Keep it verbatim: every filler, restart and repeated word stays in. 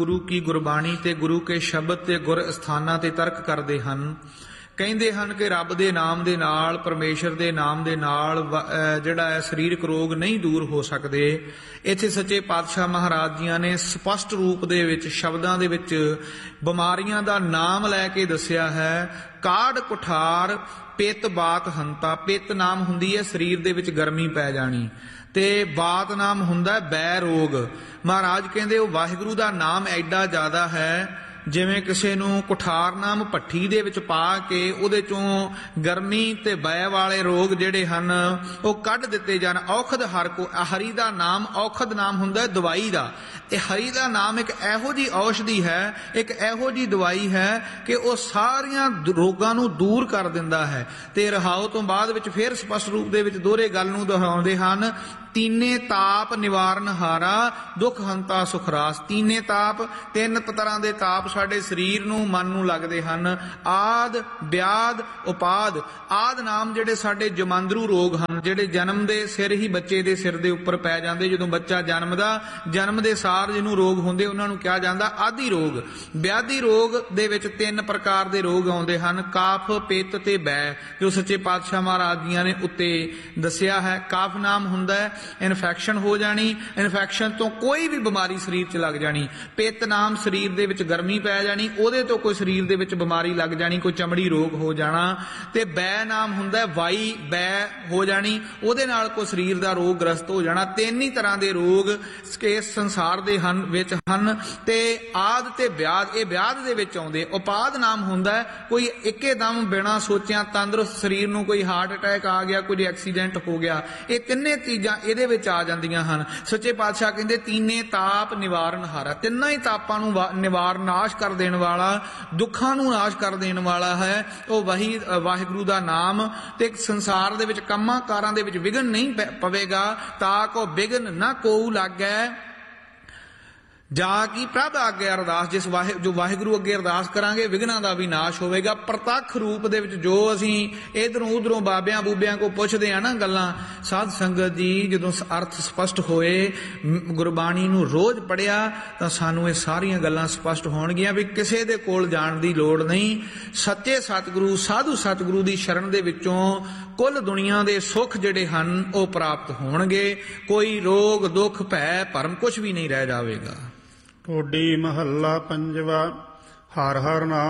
गुरु की गुरबाणी ते गुरु के शब्द ते गुर अस्थानां ते तर्क करते हैं। ਕਹਿੰਦੇ ਹਨ ਕਿ ਰੱਬ ਦੇ ਨਾਮ ਦੇ ਨਾਲ, ਪਰਮੇਸ਼ਰ ਦੇ ਨਾਮ ਦੇ ਨਾਲ ਜਿਹੜਾ ਹੈ ਸਰੀਰਕ ਰੋਗ ਨਹੀਂ ਦੂਰ ਹੋ ਸਕਦੇ। ਇੱਥੇ ਸੱਚੇ ਪਾਤਸ਼ਾਹ ਮਹਾਰਾਜ ਜੀਆਂ ਨੇ ਸਪਸ਼ਟ ਰੂਪ ਦੇ ਵਿੱਚ ਸ਼ਬਦਾਂ ਦੇ ਵਿੱਚ ਬਿਮਾਰੀਆਂ ਦਾ ਨਾਮ ਲੈ ਕੇ ਦੱਸਿਆ ਹੈ। ਕਾੜ ਕੁਠਾਰ ਪਿੱਤ ਬਾਤ ਹੰਤਾ। ਪਿੱਤ ਨਾਮ ਹੁੰਦੀ ਹੈ ਸਰੀਰ ਦੇ ਵਿੱਚ ਗਰਮੀ ਪੈ ਜਾਣੀ, ਤੇ ਬਾਤ ਨਾਮ ਹੁੰਦਾ ਬੈ ਰੋਗ। ਮਹਾਰਾਜ ਕਹਿੰਦੇ ਉਹ ਵਾਹਿਗੁਰੂ ਦਾ ਨਾਮ ਐਡਾ ਜ਼ਿਆਦਾ ਹੈ ਜਿਵੇਂ ਕਿਸੇ ਨੂੰ ਕੁਠਾਰ ਨਾਮ ਭੱਠੀ ਦੇ ਵਿੱਚ ਪਾ ਕੇ ਉਹਦੇ ਚੋਂ ਗਰਮੀ ਤੇ ਬੈ ਵਾਲੇ ਰੋਗ ਜਿਹੜੇ ਹਨ ਉਹ ਕੱਢ ਦਿੱਤੇ ਜਾਣ। ਔਖਦ ਹਰ ਕੋ, ਹਰੀ ਦਾ ਨਾਮ ਔਖਦ ਨਾਮ ਹੁੰਦਾ ਦਵਾਈ ਦਾ। ਇਹ ਹਰੀ ਦਾ ਨਾਮ ਇੱਕ ਇਹੋ ਜਿਹੀ ਔਸ਼ਧੀ ਹੈ, ਇੱਕ ਇਹੋ ਜਿਹੀ ਦਵਾਈ ਹੈ ਕਿ ਉਹ ਸਾਰੀਆਂ ਰੋਗਾਂ ਨੂੰ ਦੂਰ ਕਰ ਦਿੰਦਾ ਹੈ। ਤੇ ਰਹਾਉ ਤੋਂ ਬਾਅਦ ਵਿੱਚ ਫਿਰ ਸਪਸ਼ਟ ਰੂਪ ਦੇ ਵਿੱਚ ਦੋਹਰੇ ਗੱਲ ਨੂੰ ਦੁਹਰਾਉਂਦੇ ਹਨ। ਤੀਨੇ ਤਾਪ ਨਿਵਾਰਨ ਹਾਰਾ ਦੁੱਖ ਹੰਤਾ ਸੁਖਰਾਸ। ਤੀਨੇ ਤਾਪ, ਤਿੰਨ ਤਰ੍ਹਾਂ ਦੇ ਤਾਪ ਸਾਡੇ ਸਰੀਰ ਨੂੰ ਮਨ ਨੂੰ ਲੱਗਦੇ ਹਨ। ਆਦ, ਵਿਆਦ, ਉਪਾਦ। ਆਦ ਨਾਮ ਜਿਹੜੇ ਸਾਡੇ ਜਮਾਂਦਰੂ ਰੋਗ ਹਨ, ਜਿਹੜੇ ਜਨਮ ਦੇ ਸਿਰ ਹੀ ਬੱਚੇ ਦੇ ਸਿਰ ਦੇ ਉੱਪਰ ਪੈ ਜਾਂਦੇ। ਜਦੋਂ ਬੱਚਾ ਜਨਮਦਾ, ਜਨਮ ਦੇ ਸਾਰ ਜਿਹਨੂੰ ਰੋਗ ਹੁੰਦੇ ਉਹਨਾਂ ਨੂੰ ਕਿਹਾ ਜਾਂਦਾ ਆਦਿ ਰੋਗ। ਵਿਆਧੀ ਰੋਗ ਦੇ ਵਿੱਚ ਤਿੰਨ ਪ੍ਰਕਾਰ ਦੇ ਰੋਗ ਆਉਂਦੇ ਹਨ, ਕਾਫ, ਪਿੱਤ ਤੇ ਬੈ, ਜੋ ਸੱਚੇ ਪਾਤਸ਼ਾਹ ਮਹਾਰਾਜ ਜੀਆਂ ਨੇ ਉੱਤੇ ਦੱਸਿਆ ਹੈ। ਕਾਫ ਨਾਮ ਹੁੰਦਾ ਹੈ ਇਨਫੈਕਸ਼ਨ ਹੋ ਜਾਣੀ, ਇਨਫੈਕਸ਼ਨ ਤੋਂ ਕੋਈ ਵੀ ਬਿਮਾਰੀ ਸਰੀਰ 'ਚ ਲੱਗ ਜਾਣੀ। ਪਿੱਤ ਨਾਮ ਸਰੀਰ ਦੇ ਵਿੱਚ ਗਰਮੀ ਪੈ ਜਾਣੀ, ਉਹਦੇ ਤੋਂ ਕੋਈ ਸਰੀਰ ਦੇ ਵਿੱਚ ਬਿਮਾਰੀ ਲੱਗ ਜਾਣੀ, ਕੋਈ ਚਮੜੀ ਰੋਗ ਹੋ ਜਾਣਾ। ਤੇ ਬੈ ਨਾਮ ਹੁੰਦਾ ਵਾਈ, ਬੈ ਹੋ ਜਾਣੀ, ਉਹਦੇ ਨਾਲ ਕੋਈ ਸਰੀਰ ਦਾ ਰੋਗ ਗ੍ਰਸਤ ਹੋ ਜਾਣਾ। ਤਿੰਨ ਹੀ ਤਰ੍ਹਾਂ ਦੇ ਰੋਗ ਇਸ ਸੰਸਾਰ ਦੇ ਹਨ ਵਿੱਚ ਹਨ। ਤੇ ਆਦ ਤੇ ਵਿਆਧ, ਇਹ ਵਿਆਧ ਦੇ ਵਿੱਚ ਆਉਂਦੇ। ਉਪਾਦ ਨਾਮ ਹੁੰਦਾ ਕੋਈ ਇੱਕੇ ਦਮ ਬਿਨਾਂ ਸੋਚਿਆ ਤੰਦਰੁਸਤ ਸਰੀਰ ਨੂੰ ਕੋਈ ਹਾਰਟ ਅਟੈਕ ਆ ਗਿਆ, ਕੋਈ ਐਕਸੀਡੈਂਟ ਹੋ ਗਿਆ। ਇਹ ਤਿੰਨੇ ਚੀਜ਼ਾਂ ਇਹਦੇ ਵਿੱਚ ਆ ਜਾਂਦੀਆਂ ਹਨ। ਸੱਚੇ ਪਾਤਸ਼ਾਹ ਕਹਿੰਦੇ ਤੀਨੇ ਤਾਪ ਨਿਵਾਰਨ ਹਾਰਾ। ਤਿੰਨਾਂ ਹੀ ਤਾਪਾਂ ਨੂੰ ਨਿਵਾਰ, ਨਾਸ਼ ਕਰ ਦੇਣ ਵਾਲਾ, ਦੁੱਖਾਂ ਨੂੰ ਨਾਸ਼ ਕਰ ਦੇਣ ਵਾਲਾ ਹੈ ਉਹ ਵਹੀ ਵਾਹਿਗੁਰੂ ਦਾ ਨਾਮ। ਤੇ ਸੰਸਾਰ ਦੇ ਵਿੱਚ ਕੰਮਾਂ ਕਾਰਾਂ ਦੇ ਵਿੱਚ ਵਿਘਨ ਨਹੀਂ ਪਵੇਗਾ। ਤਾਂ ਕੋ ਵਿਘਨ ਨਾ ਕੋਊ ਲੱਗੈ ਜਾ ਕੀ ਪ੍ਰਭ ਅੱਗੇ ਅਰਦਾਸ। ਜਿਸ ਵਾਹਿ ਜੋ ਵਾਹਿਗੁਰੂ ਅੱਗੇ ਅਰਦਾਸ ਕਰਾਂਗੇ ਵਿਘਨਾਂ ਦਾ ਵੀ ਨਾਸ਼ ਹੋਵੇਗਾ। ਪ੍ਰਤੱਖ ਰੂਪ ਦੇ ਵਿੱਚ ਜੋ ਅਸੀਂ ਇਧਰੋਂ ਉਧਰੋਂ ਬਾਬਿਆਂ ਬੂਬਿਆਂ ਕੋ ਪੁੱਛਦੇ ਆ ਨਾ ਗੱਲਾਂ, ਸਾਧ ਸੰਗਤ ਜੀ ਜਦੋਂ ਅਰਥ ਸਪਸ਼ਟ ਹੋਏ, ਗੁਰਬਾਣੀ ਨੂੰ ਰੋਜ਼ ਪੜ੍ਹਿਆ ਤਾਂ ਸਾਨੂੰ ਇਹ ਸਾਰੀਆਂ ਗੱਲਾਂ ਸਪਸ਼ਟ ਹੋਣਗੀਆਂ ਵੀ ਕਿਸੇ ਦੇ ਕੋਲ ਜਾਣ ਦੀ ਲੋੜ ਨਹੀਂ। ਸੱਚੇ ਸਤਿਗੁਰੂ, ਸਾਧੂ ਸਤਿਗੁਰੂ ਦੀ ਸ਼ਰਨ ਦੇ ਵਿੱਚੋਂ ਕੁੱਲ ਦੁਨੀਆ ਦੇ ਸੁੱਖ ਜਿਹੜੇ ਹਨ ਉਹ ਪ੍ਰਾਪਤ ਹੋਣਗੇ। ਕੋਈ ਰੋਗ ਦੁੱਖ ਭੈ ਭਰਮ ਕੁਛ ਵੀ ਨਹੀਂ ਰਹਿ ਜਾਵੇਗਾ। ਢੋਡੀ ਮਹੱਲਾ ਪੰਜਵਾ। ਹਰ ਹਰ ਨਾਮ